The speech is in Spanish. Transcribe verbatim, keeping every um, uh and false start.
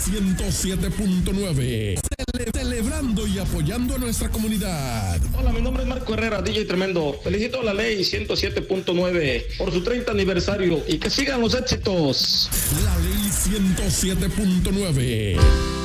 ciento siete punto nueve. Cele- celebrando y apoyando a nuestra comunidad. Hola, mi nombre es Marco Herrera, D J Tremendo. Felicito a la ley ciento siete punto nueve por su treinta aniversario y que sigan los éxitos. La ley ciento siete punto nueve.